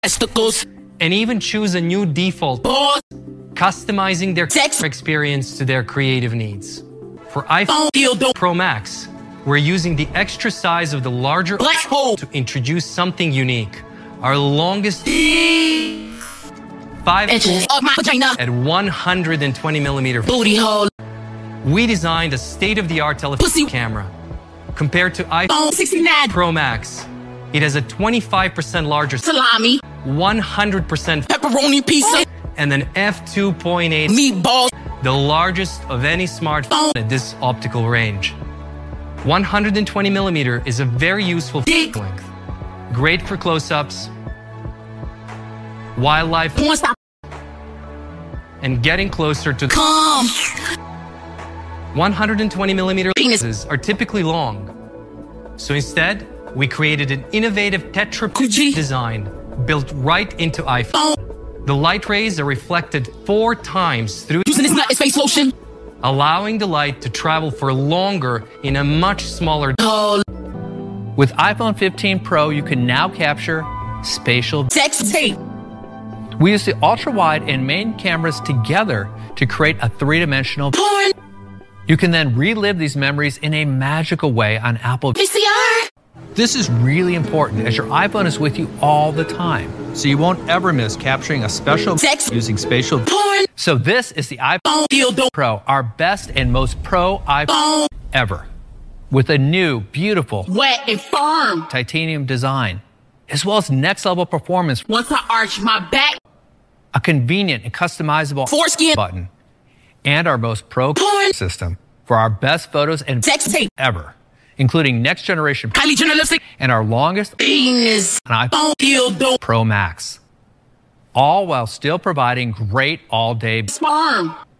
testicles, and even choose a new default, customizing their experience to their creative needs. For iPhone Pro Max, we're using the extra size of the larger black hole to introduce something unique. Our longest 5 inches of my vagina at 120mm booty hole. We designed a state-of-the-art telephoto camera. Compared to iPhone 69 Pro Max, it has a 25% larger salami, 100% pepperoni pizza, and an f2.8 meatball, the largest of any smartphone at this optical range. 120mm is a very useful length. Great for close-ups, wildlife, and getting closer to 120mm penises are typically long. So instead, we created an innovative tetra design built right into iPhone. The light rays are reflected 4 times through using this nut face lotion, allowing the light to travel for longer in a much smaller hole. With iPhone 15 Pro, you can now capture spatial sex tape. We use the ultra-wide and main cameras together to create a 3-dimensional porn. You can then relive these memories in a magical way on Apple VCR. This is really important as your iPhone is with you all the time, so you won't ever miss capturing a special sex using spatial porn. So this is the iPhone Pro, our best and most pro iPhone ever, with a new, beautiful, wet and firm titanium design, as well as next-level performance. Once I arch my back, a convenient and customizable foreskin button, and our most pro porn system for our best photos and sex tape ever, including next-generation Kylie Jenner lipstick and our longest penis on iPhone Pro Max, all while still providing great all-day sperm.